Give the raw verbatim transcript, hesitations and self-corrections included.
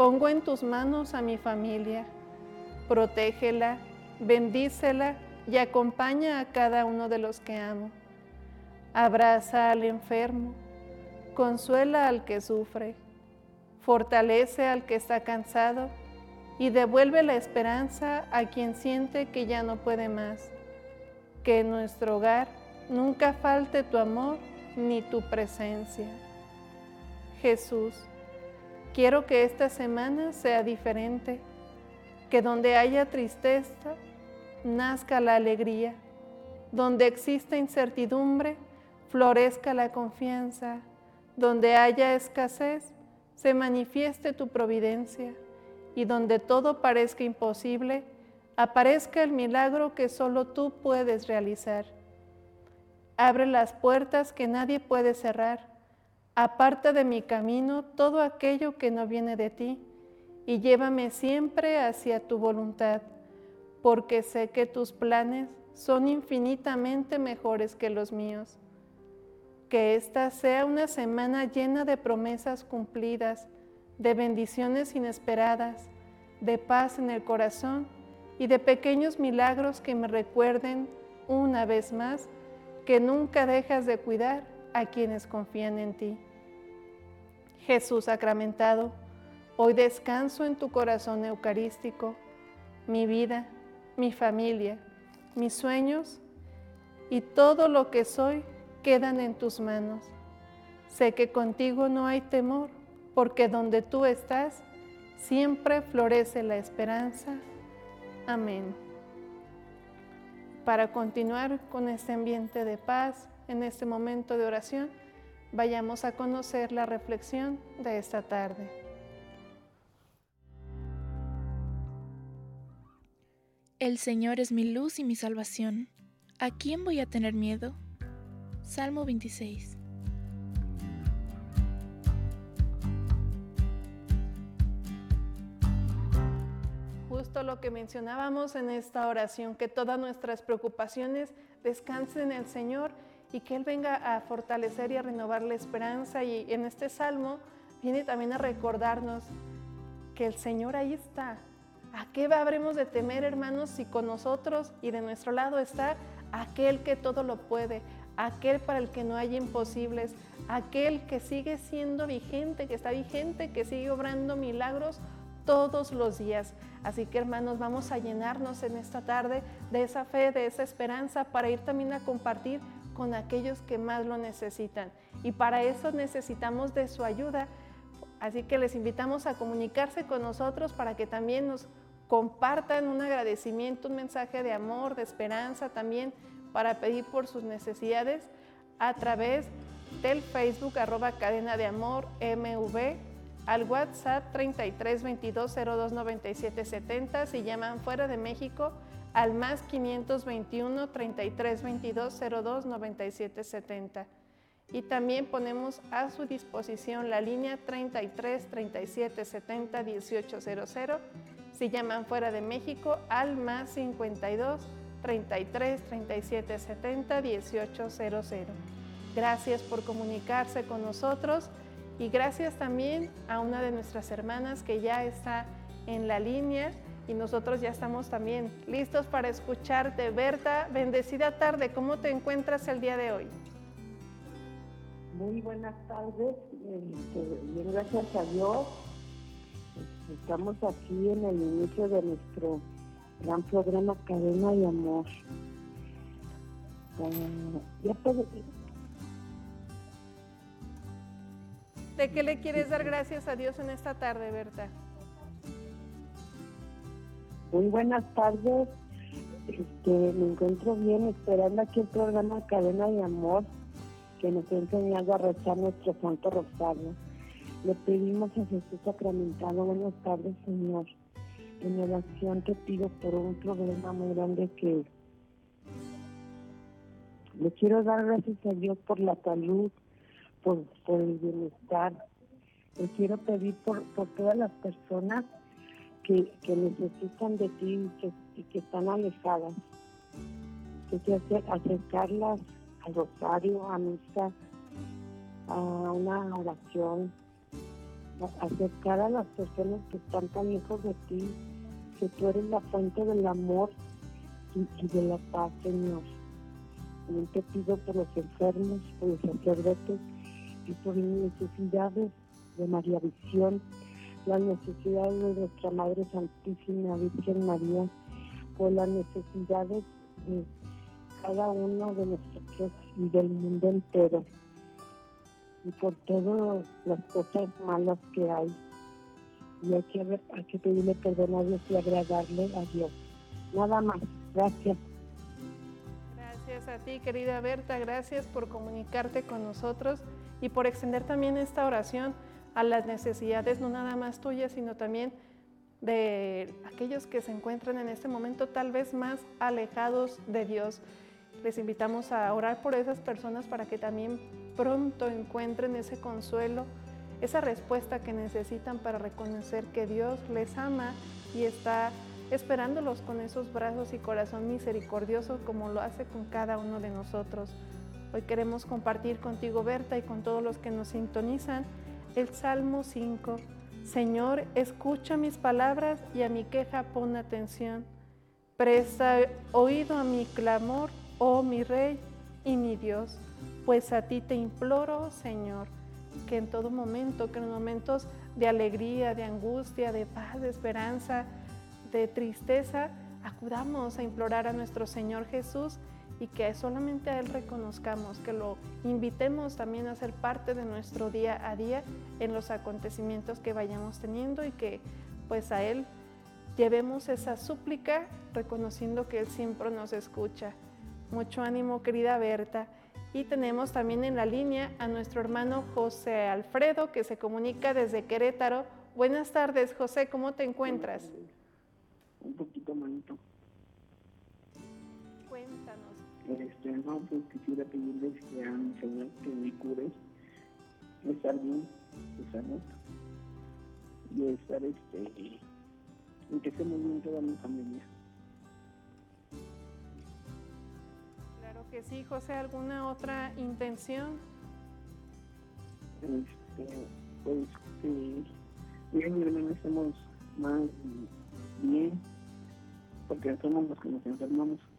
Pongo en tus manos a mi familia. Protégela, bendícela y acompaña a cada uno de los que amo. Abraza al enfermo, consuela al que sufre, fortalece al que está cansado y devuelve la esperanza a quien siente que ya no puede más. Que en nuestro hogar nunca falte tu amor ni tu presencia. Jesús, quiero que esta semana sea diferente, que donde haya tristeza, nazca la alegría, donde exista incertidumbre, florezca la confianza, donde haya escasez, se manifieste tu providencia, y donde todo parezca imposible, aparezca el milagro que solo tú puedes realizar. Abre las puertas que nadie puede cerrar, aparta de mi camino todo aquello que no viene de ti, y llévame siempre hacia tu voluntad, porque sé que tus planes son infinitamente mejores que los míos. Que esta sea una semana llena de promesas cumplidas, de bendiciones inesperadas, de paz en el corazón y de pequeños milagros que me recuerden una vez más que nunca dejas de cuidar a quienes confían en ti. Jesús sacramentado, hoy descanso en tu corazón eucarístico. Mi vida, mi familia, mis sueños y todo lo que soy quedan en tus manos. Sé que contigo no hay temor, porque donde tú estás, siempre florece la esperanza. Amén. Para continuar con este ambiente de paz, en este momento de oración, vayamos a conocer la reflexión de esta tarde. El Señor es mi luz y mi salvación. ¿A quién voy a tener miedo? Salmo veintiséis. Justo lo que mencionábamos en esta oración, que todas nuestras preocupaciones descansen en el Señor y que Él venga a fortalecer y a renovar la esperanza. Y en este salmo viene también a recordarnos que el Señor ahí está. ¿A qué habremos de temer, hermanos, si con nosotros y de nuestro lado está aquel que todo lo puede, aquel para el que no hay imposibles, aquel que sigue siendo vigente, que está vigente, que sigue obrando milagros todos los días? Así que, hermanos, vamos a llenarnos en esta tarde de esa fe, de esa esperanza, para ir también a compartir con aquellos que más lo necesitan. Y para eso necesitamos de su ayuda. Así que les invitamos a comunicarse con nosotros para que también nos compartan un agradecimiento, un mensaje de amor, de esperanza también, para pedir por sus necesidades a través del Facebook arroba Cadena de Amor M V, al WhatsApp treinta y tres veintidós cero dos noventa y siete setenta, si llaman fuera de México al más quinientos veintiuno treinta y tres veintidós cero dos noventa y siete setenta. Y también ponemos a su disposición la línea treinta y tres treinta y siete setenta dieciocho cero cero, si llaman fuera de México al más cincuenta y dos treinta y tres treinta y siete setenta dieciocho cero cero. Gracias por comunicarse con nosotros y gracias también a una de nuestras hermanas que ya está en la línea y nosotros ya estamos también listos para escucharte. Berta, bendecida tarde, ¿cómo te encuentras el día de hoy? Muy buenas tardes, este, bien, gracias a Dios. Estamos aquí en el inicio de nuestro gran programa Cadena de Amor. Uh, ya puedo... ¿De qué le quieres dar gracias a Dios en esta tarde, Berta? Muy buenas tardes, este, me encuentro bien esperando aquí el programa Cadena de Amor, que nos ha enseñado a rezar nuestro Santo Rosario. Le pedimos a Jesús sacramentado, buenas tardes, Señor. En oración te pido por un problema muy grande que le quiero dar gracias a Dios por la salud, por, por el bienestar. Le quiero pedir por, por todas las personas que, que necesitan de ti y que, y que están alejadas, que te hace acercarlas al rosario, a misa, a una oración, a- acercar a las personas que están tan lejos de ti, que tú eres la fuente del amor y, y de la paz, Señor. También te pido por los enfermos, por los sacerdotes y por las necesidades de María Visión, las necesidades de nuestra Madre Santísima Virgen María, por las necesidades de cada uno de nosotros y del mundo entero, y por todas las cosas malas que hay. Y hay que, hay que pedirle perdón a Dios y agradarle a Dios. Nada más. Gracias. Gracias a ti, querida Berta, gracias por comunicarte con nosotros y por extender también esta oración a las necesidades, no nada más tuyas, sino también de aquellos que se encuentran en este momento tal vez más alejados de Dios. Les invitamos a orar por esas personas para que también pronto encuentren ese consuelo, esa respuesta que necesitan para reconocer que Dios les ama y está esperándolos con esos brazos y corazón misericordioso como lo hace con cada uno de nosotros. Hoy queremos compartir contigo, Berta, y con todos los que nos sintonizan, el Salmo cinco. Señor, escucha mis palabras y a mi queja pon atención. Presta oído a mi clamor, oh mi Rey y mi Dios, pues a ti te imploro, Señor, que en todo momento, que en momentos de alegría, de angustia, de paz, de esperanza, de tristeza, acudamos a implorar a nuestro Señor Jesús y que solamente a Él reconozcamos, que lo invitemos también a ser parte de nuestro día a día en los acontecimientos que vayamos teniendo y que pues a Él llevemos esa súplica reconociendo que Él siempre nos escucha. Mucho ánimo, querida Berta. Y tenemos también en la línea a nuestro hermano José Alfredo, que se comunica desde Querétaro. Buenas tardes, José, ¿cómo te encuentras? Un poquito malito. Cuéntanos. Este, no, pues quisiera pedirles que a mi Señor que me cure, estar bien, de salud, y estar, este, y que esté muy bien toda mi familia. Claro que sí, José, ¿alguna otra intención? Este, pues que yo y mi hermana estemos más bien, porque somos los que nos enfermamos.